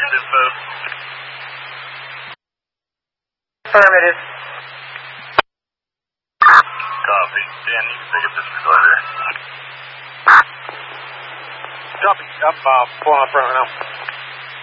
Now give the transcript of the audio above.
info. Affirmative. Copy. Dan, you can pick up this disclosure. Copy. Up, pulling up front right now.